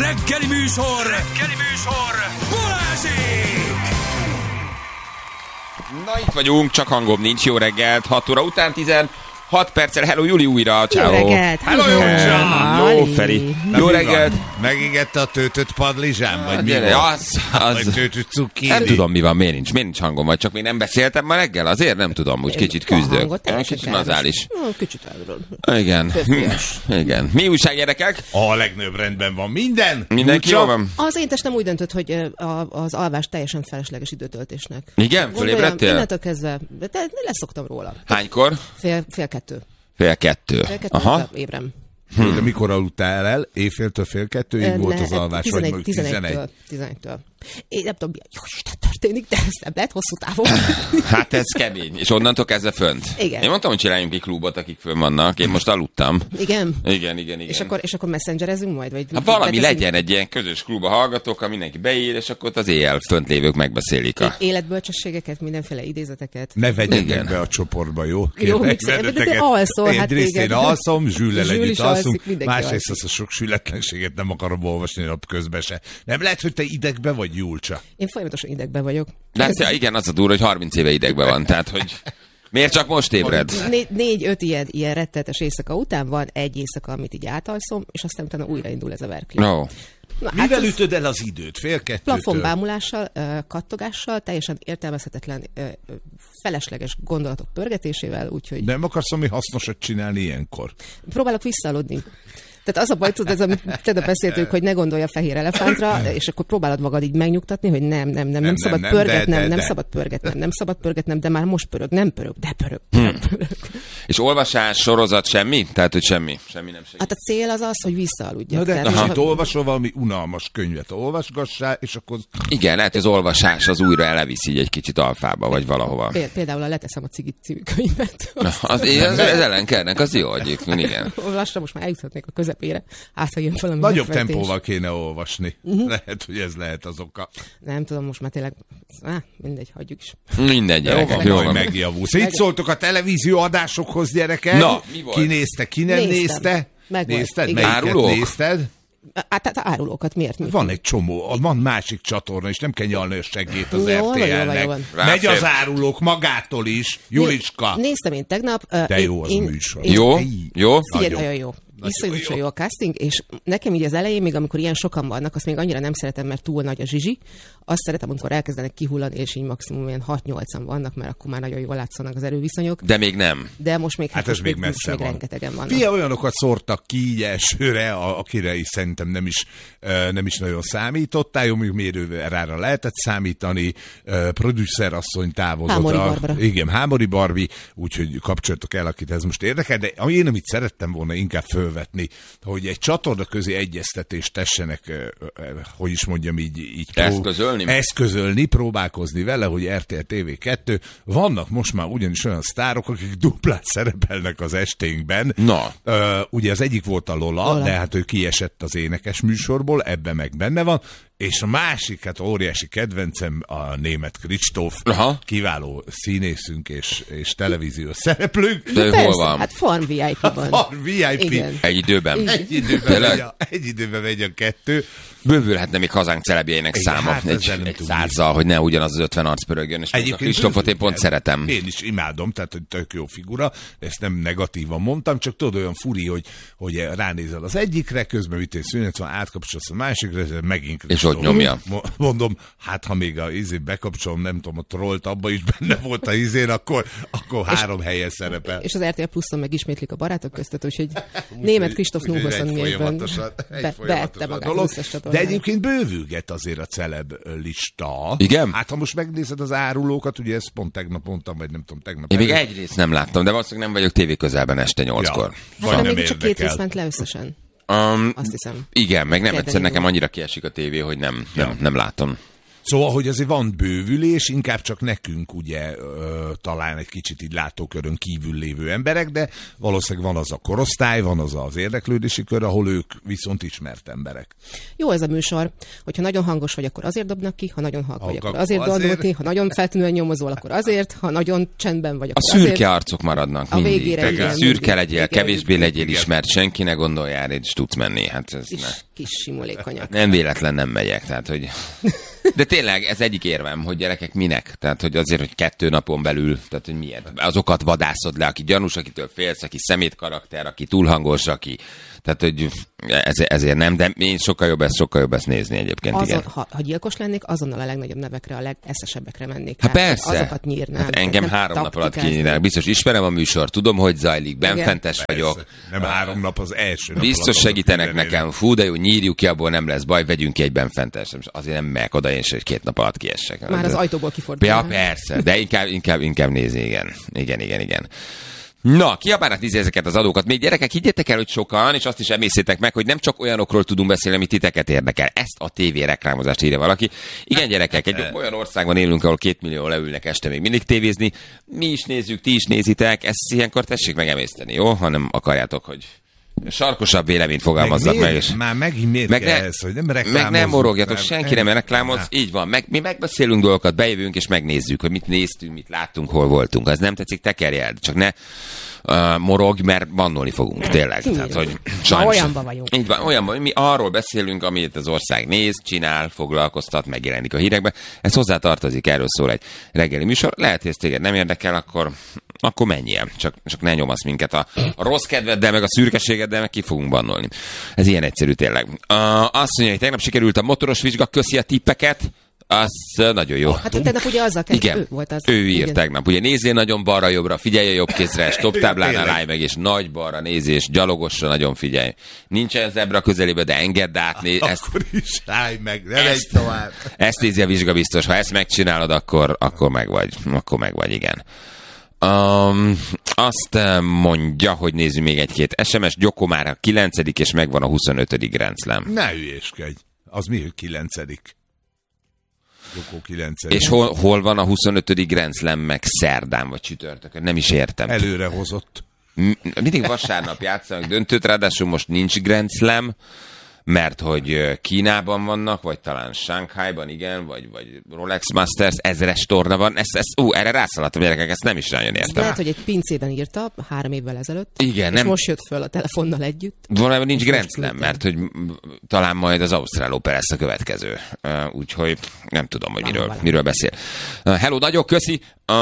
reggeli műsor Balázsék! Na itt vagyunk, csak hangom nincs. Jó reggelt, 6 óra után 16 perccel. Hello Juli újra, ciao. Jó reggelt. Hello Józsa. Jó Feri. Jó reggelt. Megégette a töltött padlizsám, vagy mi Gyere, van? az. Vagy töltött cukkini? Nem tudom, mi van, miért nincs hangom, vagy csak még nem beszéltem ma reggel, azért nem tudom, úgy kicsit küzdök. Kicsit nazális. Kicsit elről. Igen. Igen. Mi újság, gyerekek? A legnagyobb rendben van minden. Mindenki Csak jól van? Az én testem úgy döntött, hogy az alvás teljesen felesleges időtöltésnek. Igen? Fölébredtél? Innentől kezdve, de leszoktam róla. Hánykor? Fél kettő. Fél kettő. Aha. Ébrem. De mikor aludtál el? Éjféltől fél kettőig volt az alvás, vagy mondjuk 11? 11-től. Én nem tudom, mi a Isten történik, de ez nem lehet hosszú távon. Hát ez kemény. És onnantól kezdve fönt. Igen. Én mondtam, hogy csináljunk egy klubot, akik fönn vannak. Én most aludtam. Igen? Igen. És akkor messengerezünk majd? Vagy Hát valami legyen egy ilyen közös klub a hallgatókkal, mindenki beír, és akkor az éjjel fönt lévők megbeszélik a... Életbölcsességeket, mindenféle idézeteket. Ne vegyetek Igen. be a csoportba, jó? Jó, de te alszol, hát egyrészt igen. én alszom, Zsüllel Zsül együtt is alszunk, alszik, mindenki másrészt alszik. azt a sok sületlenséget nem akarom olvasni nap közben se. Nem lehet, hogy te idegbe vagy, Julcsa? Én folyamatosan idegben vagyok. De igen, az a durva, hogy 30 éve idegben van, tehát hogy... Miért csak most ébred? 4-5 ilyen rettenetes éjszaka után van egy éjszaka, amit így átalszom, és aztán utána újraindul ez a verkli. No. Na, Mivel ez ütöd el az időt? Fél kettőtől? plafonbámulással, kattogással, teljesen értelmezhetetlen, felesleges gondolatok pörgetésével, úgyhogy Nem akarsz valami hasznosat csinálni ilyenkor? próbálok visszaaludni. Tehát az a baj, tudod, ez amit te beszéltünk, hogy ne gondolj a fehér elefántra, és akkor próbálod magad így megnyugtatni, hogy nem szabad pörgetnem, nem szabad pörgetnem, nem szabad pörgetnem, de már most pörög, nem pörög, de pörög. És olvasás, sorozat, semmi? Tehát, hogy semmi nem segít. Hát a cél az az, hogy visszaaludjak. Na de Tehát, kicsit olvasol valami unalmas könyvet, olvasgassál, és akkor... Igen, lehet, hogy az olvasás az újra elvisz így egy kicsit alfába, vagy valahova. Például a Leteszem a cigit című könyvet. Az ellenkernek, az jó, hogy igen. Lassan most már eljuthatnék a közepére. Hát, ha jön valami Nagyobb megfejtés. tempóval kéne olvasni. Lehet, hogy ez lehet az oka. Nem tudom, most már tényleg... mindegy, hagyjuk is. Mindegy, gyerekek, jó Majd van. megjavulsz. Itt szóltok a televízió adásokhoz, gyerekek. Na, mi volt? Ki nézte, ki nem Néztem. nézte? Megvolt. Nézted? Igen. Melyiket Árulók? nézted? Hát árulókat miért? Van egy csomó, van másik csatorna, és nem kell nyalni a seggét az Jó van, jó RTL-nek. van. Megy az Ráfér. árulók magától is. Juliska. Néztem én tegnap. De jó az a műsor. Jó? Jó? Figyelj, Nagyon. nagyon jó. Iszonyatosan jó a casting, és nekem így az elején, még amikor ilyen sokan vannak, azt még annyira nem szeretem, mert túl nagy a zsizsi. Azt szeretem, amikor elkezdenek kihullani, és így maximum ilyen 6-8-an vannak, mert akkor már nagyon jól látszanak az erőviszonyok. De még nem. De most még, Hát ez most még most messze még van. rengetegen vannak. Fia, olyanokat szórtak ki így elsőre, akire is szerintem nem is nagyon számítottál. Jó, még mérőrára lehetett számítani. Producer asszony távozott. Hámori Barbara. Igen, Hámori Barbi, úgyhogy kapcsoltok el, akit ez most érdekel. De én, amit szerettem volna inkább fölvetni, hogy egy csatorna közé egyeztetést tessenek, hogy is mondjam így eszközölni, próbálkozni vele, hogy RTL TV2. Vannak most már ugyanis olyan sztárok, akik duplát szerepelnek az esténkben. Na. Ugye az egyik volt a Lola, de hát ő kiesett az énekes műsorból, ebben meg benne van. És a másik, hát óriási kedvencem a német Kristóf, kiváló színészünk és televíziós szereplőnk. De Persze, hol van? Hát Farm VIP-ban. Farm VIP. Igen. Egy időben. Egy időben megy a kettő. Bővülhetne még hazánk celebjeinek Igen, száma. hát ezzel nem Egy tudunk. 100-zal, hogy ne ugyanaz az 50 arc pörögjön. És a Kristófot én pont szeretem. Én is imádom, tehát hogy tök jó figura, ezt nem negatívan mondtam, csak tudod, olyan furi, hogy ránézel az egyikre, közben vitél szünet van, átkapcsolsz a másikra, megint És ott nyomja. Mondom, hát ha még a bekapcsolom, nem tudom, a trollt abba is benne volt a akkor 3 helyen szerepel. És az RTL Pluszon meg ismétlik a barátok között, úgyhogy német Kristóf Núgoszon névben beette magát az összes csatornán. De egyébként bővülget azért a celeb lista. Igen? Hát ha most megnézed az árulókat, ugye ezt pont tegnap mondtam, vagy nem tudom, tegnap. Én még egy részt nem láttam, de valószínűleg nem vagyok tévé közelben este 8-kor. Hát Vagy nem, nem még csak 2 érdekel. rész ment le összesen. Azt hiszem. Igen, meg nem Kedden egyszer nekem indul. annyira kiesik a tévé, hogy nem látom. Szóval, hogy azért van bővülés, inkább csak nekünk ugye talán egy kicsit így látókörön kívül lévő emberek, de valószínűleg van az a korosztály, van az érdeklődési kör, ahol ők viszont ismert emberek. Jó ez a műsor, hogyha nagyon hangos vagy, akkor azért dobnak ki, ha nagyon halk vagy, akkor azért dobnak ki, ha nagyon feltűnően nyomozol, akkor azért, ha nagyon csendben vagy, akkor a szürke azért. Arcok maradnak mindig. Végére, szürke legyél, kevésbé legyél ismert, senki ne gondoljál, és tudsz menni. Hát ez kis simulékonyak. Nem véletlen nem megyek, tehát hogy... De tényleg ez egyik érvem, hogy gyerekek minek? Tehát, hogy azért, hogy 2 napon belül, tehát, hogy miért? Azokat vadászod le, aki gyanús, akitől félsz, aki szemét karakter, aki túlhangos, aki... Tehát, hogy ezért nem, de én sokkal jobb ezt nézni egyébként, igen. Ha gyilkos lennék, azonnal a legnagyobb nevekre, a legeszesebbre mennék. Hát persze. Azokat nyírnám. Hát engem 3 nap alatt kinyírnák. Biztos ismerem a műsor, tudom, hogy zajlik, benfentes vagyok. Nem 3 nap, az első nap. Biztos segítenek nekem. Fú, de jó, nyírjuk ki, abból nem lesz baj, vegyünk ki egy benfentes. Azért nem megyek oda, én sem 2 nap alatt kiessek. Már az ajtóból kifordul. Ja, persze, de inkább nézni, igen. Na, kiabálnak nézni ezeket az adókat. Még gyerekek, higgyétek el, hogy sokan, és azt is emészétek meg, hogy nem csak olyanokról tudunk beszélni, ami titeket érdekel. Ezt a tévé reklámozást írja valaki. Igen, gyerekek, egy olyan országban élünk, ahol 2 millió leülnek este még mindig tévézni. Mi is nézzük, ti is nézitek. Ezt ilyenkor tessék megemészteni, jó? Ha nem akarjátok, hogy sarkosabb véleményt fogalmazzak meg. És már megint miért ez, hogy nem reklámozzuk. Meg nem morogjatok, senki nem reklámoz. Így van, mi megbeszélünk dolgokat, bejövünk és megnézzük, hogy mit néztünk, mit láttunk, hol voltunk. Az nem tetszik, tekerj el, csak ne morogj, mert bannolni fogunk, tényleg. Tehát, hogy sajnos. Olyanban vagyunk. Így van, olyanban, mi arról beszélünk, amit az ország néz, csinál, foglalkoztat, megjelenik a hírekben. Ez hozzá tartozik, erről szól egy reggeli műsor. Lehet, hogy ez téged nem érdekel, akkor menjél. Csak ne nyomasz minket a rossz kedveddel, meg a szürkeségeddel, meg ki fogunk bannolni. Ez ilyen egyszerű tényleg. Azt mondja, hogy tegnap sikerült a motoros vizsga, köszi a tippeket. Az nagyon jó. Hát tegnap ugye azzal kezdve, ő volt az. Ő írt tegnap. Ugye nézzél nagyon balra-jobbra, figyelj a jobb kézre, stop táblánál állj meg, és nagy balra nézés, gyalogosra nagyon figyelj. Nincsen zebra közelébe, de engedd át. Akkor is állj meg, ne legy tovább. Ezt nézi a vizsga biztos. Ha ezt megcsinálod, akkor megvagy. Akkor megvagy, igen. Azt mondja, hogy nézzük még egy-két SMS. Gyoko már a 9. és megvan a 25. Grand Slam. Ne hülyéskedj. Az mi, hogy 9. Gyoko 9. És hol van a 25. Grand Slam meg szerdán vagy csütörtökön? Nem is értem. Előrehozott. Mindig vasárnap játszanak döntőt, ráadásul most nincs Grand Slam, mert hogy Kínában vannak, vagy talán Shanghaiban, igen, vagy Rolex Masters, 1000-es torna van. Erre rászaladtam, gyerekek, ezt nem is nagyon értem. Lehet, hogy egy pincében írta 3 évvel ezelőtt, igen, és most jött föl a telefonnal együtt. Valójában nincs Grand Slam, mert hogy talán majd az Ausztrál Open lesz a következő. Úgyhogy nem tudom, hogy miről beszél. Hello, nagyon köszi!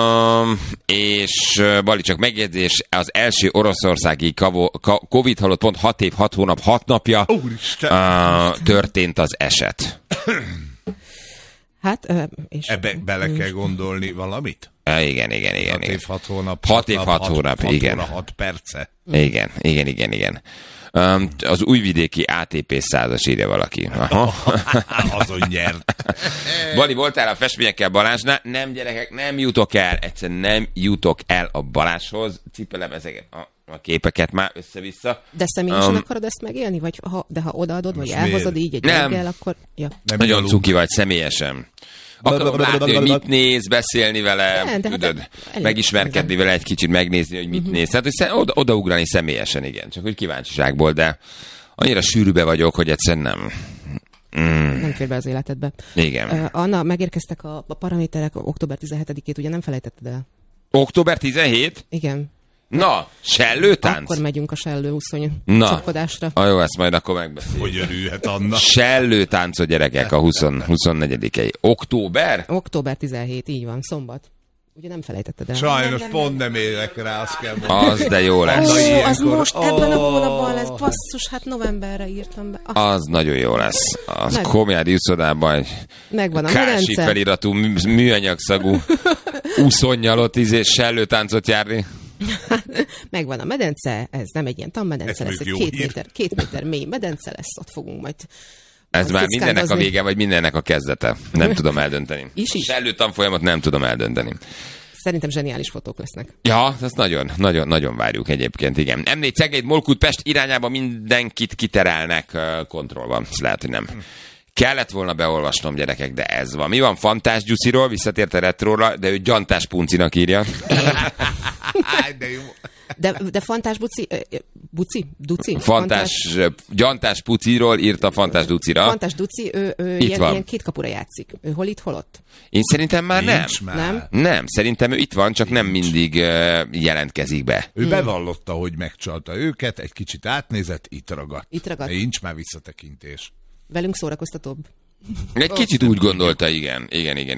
És Bali, csak megjegyzés, az első oroszországi Covid halott pont 6 év, 6 hónap, 6 napja történt az eset. Hát, és... Ebbe bele kell gondolni valamit? Igen. 6 év, 6 hónap. 6 év, 6 hónap, igen. 6 perce. Igen. Az újvidéki ATP 100-as írja valaki. Azon nyert. Bali, voltál a festményekkel Balázsnál? Nem, gyerekek, nem jutok el. Egyszerűen nem jutok el a Balázshoz. Cipelem ezeket a képeket már össze-vissza. De személyesen akarod ezt megélni? Ha odaadod, vagy elhozod így egy reggel, akkor... Ja. Nagyon cuki vagy, személyesen. Akarom látni, hogy mit néz, beszélni vele, tudod, megismerkedni vele egy kicsit, megnézni, hogy mit néz. Tehát, hogy odaugrani személyesen, igen. Csak hogy kíváncsiságból, de annyira sűrűbe vagyok, hogy egyszerűen nem. Nem fér be az életedbe. Igen. Anna, megérkeztek a paraméterek október 17-ét, ugye nem felejtetted el? Október 17? Igen. Na, sellőtánc? Akkor megyünk a sellőúszony csapkodásra. Jó, ezt majd akkor megbeszéljük. Hogy örülhet Anna? Sellőtáncot, gyerekek, a 24-i. Október? Október 17, így van, szombat. Ugye nem felejtetted el. Sajnos pont nem érek rá, azt kell mondani. Az de jó lesz. Az most ebben a hónapban lesz. Basszus, hát novemberre írtam be. Az nagyon jó lesz. Az Komjádi úszodában megvan a kási medence. feliratú, műanyagszagú úszonnyalott sellőtáncot járni. Megvan a medence, ez nem egy ilyen tanmedence lesz, egy 2 méter mély medence lesz, ott fogunk majd... Ez már mindennek a vége, vagy mindennek a kezdete. Nem tudom eldönteni. Is. Sellőtanfolyamat nem tudom eldönteni. Szerintem zseniális fotók lesznek. Ja, ezt nagyon várjuk egyébként, igen. M4 Cegléd, Molkút, Pest irányába mindenkit kiterelnek kontrollban. Ez lehet, hogy nem Kellett volna beolvasnom, gyerekek, de ez van. Mi van Fantás Gyusziról? Visszatért a retróra, de ő Gyantás Puncinak írja. De jó. De Fantás Duci? Gyantás Puciról írta Fantás Ducira. Fantás Duci, ő ilyen két kapura játszik. Ő hol itt, hol ott? Én szerintem már nem. Nem, szerintem ő itt van, csak nem mindig jelentkezik be. Ő bevallotta, hogy megcsalta őket, egy kicsit átnézett, itt ragadt. Nincs már visszatekintés. Velünk szórakoztatóbb. Egy kicsit úgy gondolta, igen.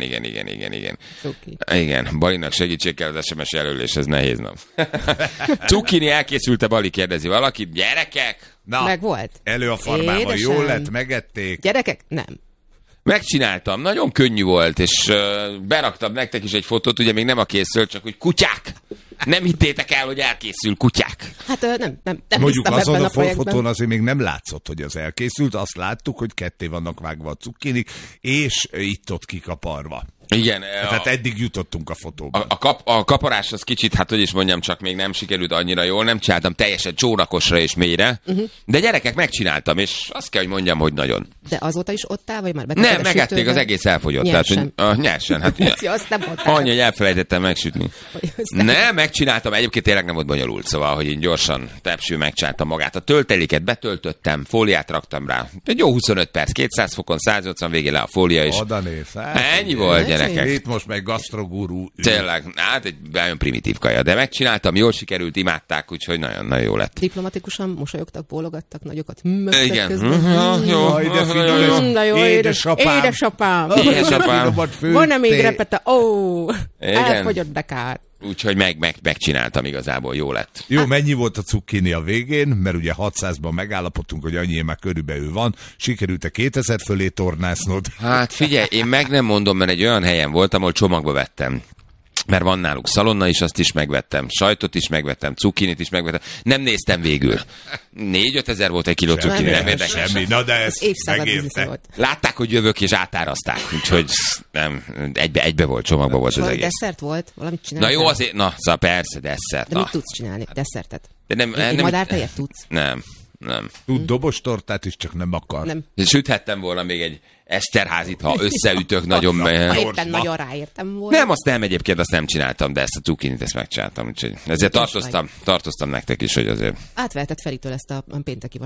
Igen, Balinak segítség kell az SMS jelölés, ez nehéz nap. Cukkini elkészült-e, Bali, kérdezi valaki. Gyerekek! Na, meg volt. Elő a farmával, jól lett, megették. Gyerekek? Nem. Megcsináltam, nagyon könnyű volt, és beraktam nektek is egy fotót, ugye még nem a készült, csak hogy kutyák! Nem hittétek el, hogy elkészül, kutyák! Hát nem mondjuk azon a fotón azért még nem látszott, hogy az elkészült, azt láttuk, hogy ketté vannak vágva a cukkinik, és itt-ott kikaparva. Igen. Tehát eddig jutottunk a fotóban. A kaparás az kicsit, hát hogy is mondjam, csak még nem sikerült annyira jól, nem csináltam teljesen csónakosra és mélyre, de gyerekek, megcsináltam, és azt kell, hogy mondjam, hogy nagyon. De azóta is ott áll, vagy már nem, megették, az egész elfogyott. Nyersen. Tehát, nyersen. Hát, annyi, hogy elfelejtettem megsütni. Nem, megcsináltam, egyébként tényleg nem volt bonyolult, szóval, hogy én gyorsan tepsül megcsináltam magát. A tölteléket betöltöttem, fóliát raktam rá. Egy jó 25 perc, 200 fokon, 180 végén le a fólia, és ennyi volt, gyerekek. Itt most meg gasztrogurú. Tényleg, hát egy nagyon primitív kaja, de megcsináltam, jól sikerült, imádták, úgyhogy nagyon jó lett. Diplomatikusan mosolyogtak, bólogattak nagyokat. Igen. Jó, édesapám. Van nem még repete? Elfogyott Bekár. Úgyhogy megcsináltam igazából, jó lett. Jó, mennyi volt a cukkini a végén? Mert ugye 600-ban megállapodtunk, hogy annyi már körülbelül van. Sikerült-e 2000 fölé tornásznod? Hát figyelj, én meg nem mondom, mert egy olyan helyen voltam, ahol csomagba vettem. Mert van náluk szalonna is, azt is megvettem, sajtot is megvettem, cukkinit is megvettem. Nem néztem végül. 4-5 ezer volt egy kiló cukkini, nem érdekel. Semmi, na de ezt megérte. Látták, hogy jövök, és átárazták. Úgyhogy nem, egybe volt, csomagba volt az egész. Desszert volt? Valamit csináltál? Na jó, azért, szóval persze, desszert. De mit tudsz csinálni? Desszertet? De nem, madártejet tudsz? Nem. Tud dobostortát is, csak nem akar. Nem. Süthettem volna még egy Eszterházit, ha összeütök nagyon... Ha éppen nagyon ráértem volna. Nem, azt nem egyébként, azt nem csináltam, de ezt a cukkinit ezt megcsináltam. Úgyhogy ezért tartoztam nektek is, hogy azért... Átvehetett Feritől ezt a pénteki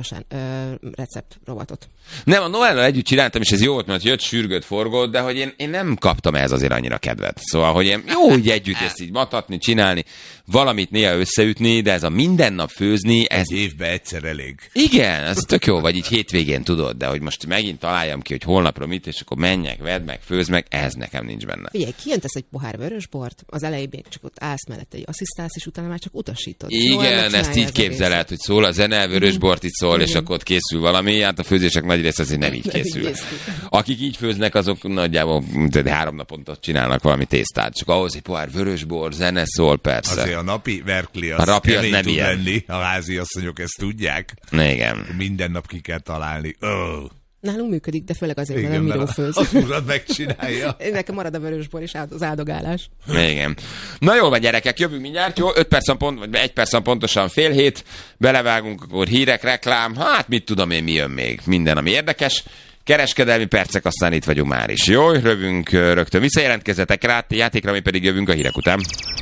recept rovatot. Nem, a Noellal együtt csináltam, és ez jó volt, mert jött, sürgött, forgott, de hogy én nem kaptam ehhez azért annyira kedvet. Szóval, hogy én jó, hogy együtt ezt így matatni, csinálni, valamit néha összeütni, de ez a minden nap főzni, ez... Egy évben egyszer elég. Igen, ez tök jó, vagy így hétvégén tudod, de hogy most megint találjam ki, hogy holnapra mit, és akkor menjek, vedd meg, főzd meg, ez nekem nincs benne. Figyelj, kijöntesz egy pohár vörösbort, az elején még csak ott állsz mellett, egy asszisztálsz, és utána már csak utasítod. Igen, ezt így képzeled, hogy szól a zene, vörösbort itt szól, és akkor ott készül valami, hát a főzések nagy része azért nem így készül. Akik így főznek, azok nagyjából 3 naponta csinálnak valami tésztát, csak ahhoz egy pohár vörösbor, zene szól, persze. Azért a napi verkli az nem tud lenni, a háziasszonyok ezt tudják. Igen. Minden nap ki kell találni. Nálunk működik, de főleg azért, mert nem Miró főz. Az urad megcsinálja. Nekem marad a vörösbor és az áldogálás. Igen. Na jól van, gyerekek, jövünk mindjárt, jó? 1 percen pontosan 6:30, belevágunk, akkor hírek, reklám, hát mit tudom én, mi jön még. Minden, ami érdekes. Kereskedelmi percek, aztán itt vagyunk már is. Jó, jövünk rögtön. Visszajelentkezzetek rá, játékra, mi pedig jövünk a hírek után.